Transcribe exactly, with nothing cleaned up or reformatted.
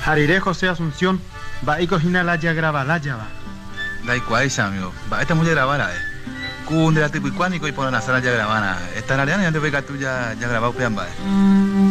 Jariré José Asunción, va y cojina la ya graba la ya va. Da igual, amigo. Va, esta mujer grabara, eh. Cunde la tipo y cuánico y ponen a sala ya grabana. Esta en área ya te pega tú ya, ya grabado, peamba, eh.